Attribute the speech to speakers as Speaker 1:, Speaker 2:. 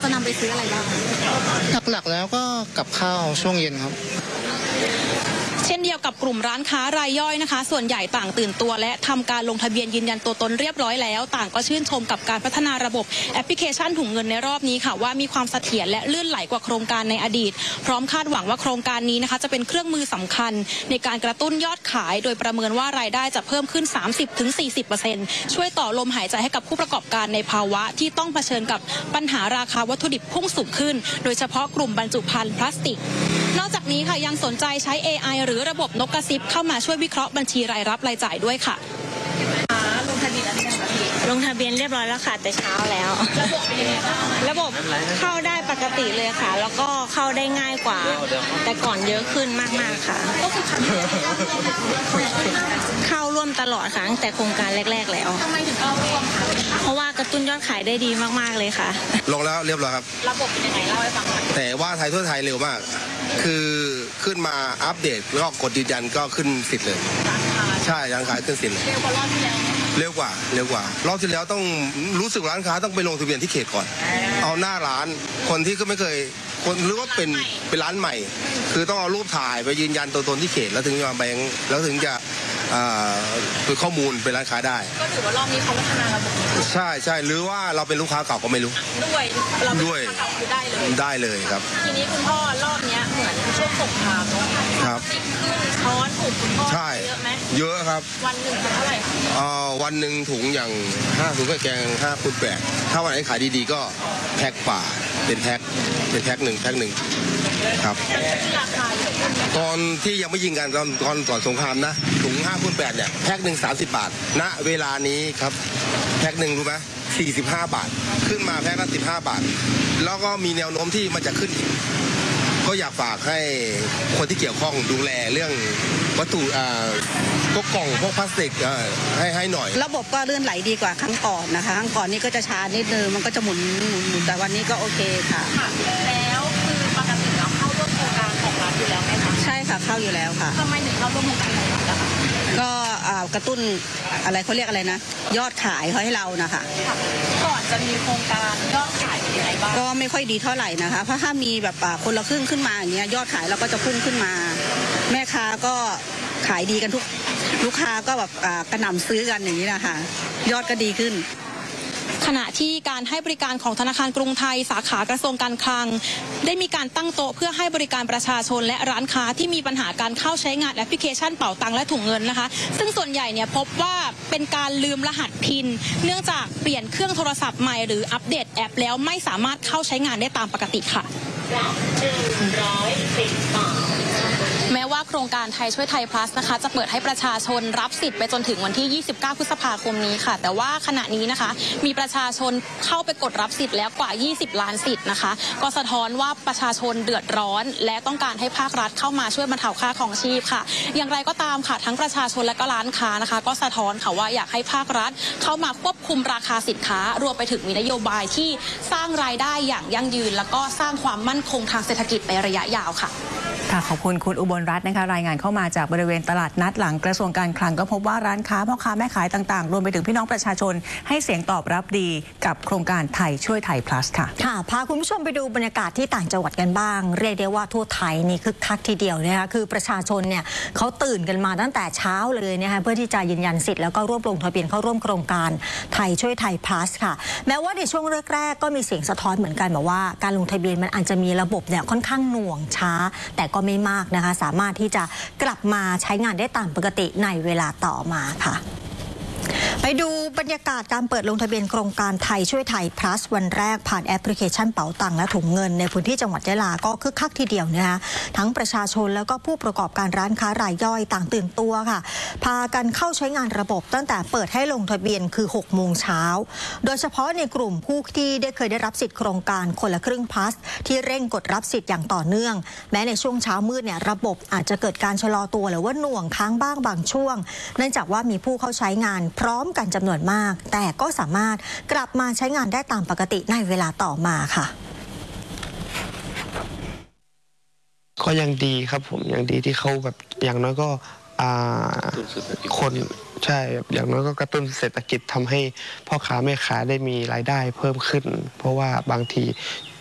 Speaker 1: จะนำไปซื้ออะไรบ้าง
Speaker 2: หลักๆแล้วก็กับข้าวช่วงเย็นครับ
Speaker 1: เช่นเดียวกับกลุ่มร้านค้ารายย่อยนะคะส่วนใหญ่ต่างตื่นตัวและทำการลงทะเบียนยืนยันตัวตนเรียบร้อยแล้วต่างก็ชื่นชมกับการพัฒนาระบบแอปพลิเคชันถุงเงินในรอบนี้ค่ะว่ามีความเสถียรและลื่นไหลกว่าโครงการในอดีตพร้อมคาดหวังว่าโครงการนี้นะคะจะเป็นเครื่องมือสำคัญในการกระตุ้นยอดขายโดยประเมินว่ารายได้จะเพิ่มขึ้น 30-40% ช่วยต่อลมหายใจให้กับผู้ประกอบการในภาวะที่ต้องเผชิญกับปัญหาราคาวัตถุดิบพุ่งสูงขึ้นโดยเฉพาะกลุ่มบรรจุภัณฑ์พลาสติกนอกจากนี้ค่ะยังสนใจใช้ AI หรือระบบนกกระซิบเข้ามาช่วยวิเคราะห์บัญชีรายรับรายจ่ายด้วยค่ะลงทะเบียนอะไรคะพี่
Speaker 3: ลงทะเบียนเรียบร้อยแล้วค่ะแต่เช้าแล้ว
Speaker 1: ระบบเป็นยังไงบ้าง
Speaker 3: ระบบเข้าได้ปกติเลยค่ะแล้วก็เข้าได้ง่ายกว่าแต่ก่อนเยอะขึ้นมากๆค่ะ
Speaker 1: ก็คือ
Speaker 3: เข้าร่วมตลอดค่ะตั้งแต่โครงการแรกๆแล้ว
Speaker 1: ทำไมถึงเข้าร่วมคะ
Speaker 3: เพราะว่ากระตุ้นยอดขายได้ดีมากๆเลยค่ะ
Speaker 4: ลงแล้วเรียบร้อยครับ
Speaker 1: ระบบเป็นยังไงเล่าให้ฟังหน่อย
Speaker 4: แต่ว่าไทยทั่วไทยเร็วมากคือขึ้นมาอัปเดตแล้วก็กดยืนยันก็ขึ้นสิทธิ์เลยใช่ร้านค้าขึ้นสิทธิ์เลย
Speaker 1: เร็วกว่ารอบที่แล้ว
Speaker 4: เร็วกว่ารอบที่แล้วต้องรู้สึกร้านค้าต้องไปลงทะเบียนที่เขตก่อนเอาหน้าร้านคนที่ก็ไม่เคยคนหรือว่าเป็นร้านใหม่คือต้องเอารูปถ่ายไปยืนยันตัวตนที่เขตแล้วถึงจะมาแบงค์แล้วถึงจะคือข้อมูลเป็นร้านค้าได้
Speaker 1: ก็ถือว่ารอบนี้เขาพัฒนาระบบ
Speaker 4: ใช่หรือว่าเราเป็นลูกค้าเก่าก็ไม่รู้
Speaker 1: ด้วยเราเป็นลูกค้าเก่าคือ
Speaker 4: ได้เลยครับ
Speaker 1: ทีนี้คุณพ่อรอบนี้เหมือนช่วงสงครามเนาะ
Speaker 4: ครับ
Speaker 1: ช้อนถูกคุณพ่อเยอะไหม
Speaker 4: เยอะครับ
Speaker 1: วันหนึ่งเท่าไหร่
Speaker 4: วันหนึ่งถุงอย่าง5ถุงข้าวแกง5 คูณ 8ถ้าวันไหนขายดีๆก็แพ็คป่าเป็นแพ็คหนึ่งครับตอนที่ยังไม่ยิงกันตอนก่อนสงครามนะถุง5 คูณ 8เนี่ยแพ็คหนึ่ง30 บาทณเวลานี้ครับแพ็คหนึ่งรู้ไหม45 บาทขึ้นมาแพ็คละ15 บาทแล้วก็มีแนวโน้มที่มันจะขึ้นอีกก็อยากฝากให้คนที่เกี่ยวข้องดูแลเรื่องวัตถุพวกกล่องพวกพลาสติกให้หน่อย
Speaker 5: ระบบก็ลื่นไหลดีกว่าครั้งก่อนนะคะครั้งก่อนนี้ก็จะช้านิดนึงมันก็จะหมุนแต่วันนี้ก็โอเคค่ะ
Speaker 1: แล้วคือปกติเราเข้าร่วมโครงการของรัฐอยู่แล้วไหมคะ
Speaker 5: ใช่ค่ะเข้าอยู่แล้วค่ะ
Speaker 1: ทำไมถึงเข้าร่วมโครงการของรัฐนะคะ
Speaker 5: ก็กระตุ้นอะไรเขาเรียกอะไรนะยอดขายให้เรานะคะ
Speaker 1: ก่อนจะมีโครงการยอดขายเป็นยังไงบ้าง
Speaker 5: ก็ไม่ค่อยดีเท่าไหร่นะคะเพราะถ้ามีแบบคนละครึ่งขึ้นมาอย่างเงี้ยยอดขายเราก็จะพุ่งขึ้นมาแม่ค้าก็ขายดีกันทุกลูกค้าก็แบบกระหน่ำซื้อกันอย่างนี้นะคะยอดก็ดีขึ้น
Speaker 1: ขณะที่การให้บริการของธนาคารกรุงไทยสาขากระทรวงการคลังได้มีการตั้งโต๊ะเพื่อให้บริการประชาชนและร้านค้าที่มีปัญหาการเข้าใช้งานแอปพลิเคชันเป๋าตังและถุงเงินนะคะซึ่งส่วนใหญ่เนี่ยพบว่าเป็นการลืมรหัสพินเนื่องจากเปลี่ยนเครื่องโทรศัพท์ใหม่หรืออัปเดตแอปแล้วไม่สามารถเข้าใช้งานได้ตามปกติค่ะแม้ว่าโครงการไทยช่วยไทย plus นะคะจะเปิดให้ประชาชนรับสิทธิ์ไปจนถึงวันที่29 พฤษภาคมนี้ค่ะแต่ว่าขณะนี้นะคะมีประชาชนเข้าไปกดรับสิทธิ์แล้วกว่า20 ล้านสิทธิ์นะคะก็สะท้อนว่าประชาชนเดือดร้อนและต้องการให้ภาครัฐเข้ามาช่วยบรรเทาค่าครองชีพค่ะอย่างไรก็ตามค่ะทั้งประชาชนและก็ร้านค้านะคะก็สะท้อนค่ะว่าอยากให้ภาครัฐเข้ามาควบคุมราคาสินค้ารวมไปถึงมีนโยบายที่สร้างรายได้อย่างยั่งยืนแล้วก็สร้างความมั่นคงทางเศรษฐกิจในระยะยาวค่ะ
Speaker 6: ขอบคุณคุณอุบลรัตน์นะคะรายงานเข้ามาจากบริเวณตลาดนัดหลังกระทรวงการคลังก็พบว่าร้านค้าพ่อค้าแม่ขายต่างๆรวมไปถึงพี่น้องประชาชนให้เสียงตอบรับดีกับโครงการไทยช่วยไทย plus ค่ะ
Speaker 7: พาคุณผู้ชมไปดูบรรยากาศที่ต่างจังหวัดกันบ้างเรียกได้ว่าทั่วไทยนี่คึกคักทีเดียวนะคะคือประชาชนเนี่ยเขาตื่นกันมาตั้งแต่เช้าเลยนะคะเพื่อที่จะยืนยันสิทธิ์แล้วก็รวบรวมทะเบียนเข้าร่วมโครงการไทยช่วยไทย plus ค่ะแม้ว่าในช่วงแรกๆก็มีเสียงสะท้อนเหมือนกันบอกว่าการลงทะเบียนมันอาจจะมีระบบเนี่ยค่อนข้างหน่วงช้าแต่ก็ไม่มากนะคะสามารถที่จะกลับมาใช้งานได้ตามปกติในเวลาต่อมาค่ะไปดูบรรยากาศการเปิดลงทะเบียนโครงการไทยช่วยไทย plus วันแรกผ่านแอปพลิเคชันเป๋าตังและถุงเงินในพื้นที่จังหวัดยะลาก็คึกคักทีเดียวนะคะทั้งประชาชนแล้วก็ผู้ประกอบการร้านค้ารายย่อยต่างตื่นตัวค่ะพากันเข้าใช้งานระบบตั้งแต่เปิดให้ลงทะเบียนคือ 6 โมงเช้าโดยเฉพาะในกลุ่มผู้ที่เคยได้รับสิทธิ์โครงการคนละครึ่ง plus ที่เร่งกดรับสิทธิ์อย่างต่อเนื่องแม้ในช่วงเช้ามืดเนี่ยระบบอาจจะเกิดการชะลอตัวหรือว่าหน่วงค้างบ้างบางช่วงเนื่องจากว่ามีผู้เข้าใช้งานพร้อมกันจำนวนมากแต่ก็สามารถกลับมาใช้งานได้ตามปกติในเวลาต่อมาค่ะ
Speaker 8: ก็ยังดีครับผมยังดีที่เขาแบบอย่างน้อยก็คนใช่อย่างน้อยก็กระตุ้นเศรษฐกิจทำให้พ่อค้าแม่ค้าได้มีรายได้เพิ่มขึ้นเพราะว่าบางที